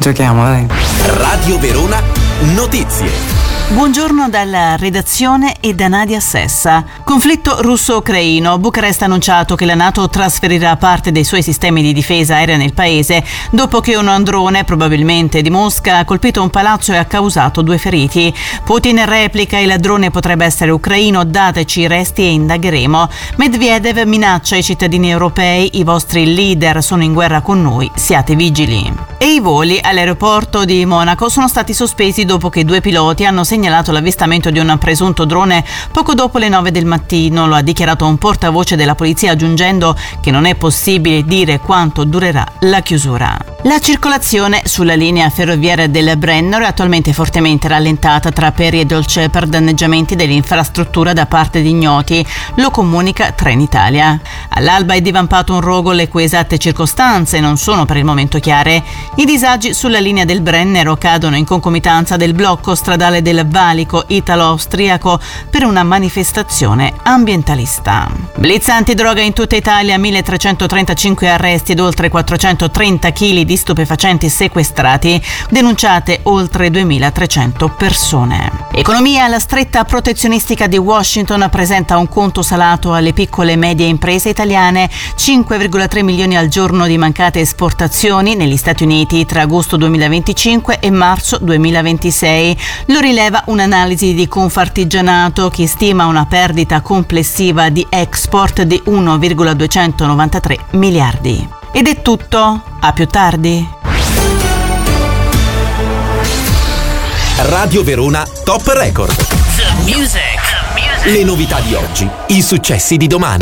giochiamo, dai. Radio Verona Notizie. Buongiorno dalla redazione e da Nadia Sessa. Conflitto russo-ucraino. Bucarest ha annunciato che la NATO trasferirà parte dei suoi sistemi di difesa aerea nel paese dopo che un drone, probabilmente di Mosca, ha colpito un palazzo e ha causato 2 feriti. Putin replica: il drone potrebbe essere ucraino, dateci i resti e indagheremo. Medvedev minaccia i cittadini europei: i vostri leader sono in guerra con noi, siate vigili. E i voli all'aeroporto di Monaco sono stati sospesi dopo che 2 piloti hanno segnalato l'avvistamento di un presunto drone poco dopo le 9 del mattino. Lo ha dichiarato un portavoce della polizia, aggiungendo che non è possibile dire quanto durerà la chiusura. La circolazione sulla linea ferroviaria del Brennero è attualmente fortemente rallentata tra Peri e Dolce per danneggiamenti dell'infrastruttura da parte di ignoti, lo comunica Trenitalia. All'alba è divampato un rogo, le cui esatte circostanze non sono per il momento chiare. I disagi sulla linea del Brennero cadono in concomitanza del blocco stradale del valico italo-austriaco per una manifestazione ambientalista. Blitz antidroga in tutta Italia, 1335 arresti ed oltre 430 kg di stupefacenti sequestrati, denunciate oltre 2300 persone. Economia. La stretta protezionistica di Washington presenta un conto salato alle piccole e medie imprese italiane: 5,3 milioni al giorno di mancate esportazioni negli Stati Uniti tra agosto 2025 e marzo 2026. Lo rileva un'analisi di Confartigianato, che stima una perdita complessiva di export di 1,293 miliardi. Ed è tutto, a più tardi. Radio Verona Top Record. The music. Le novità di oggi, i successi di domani.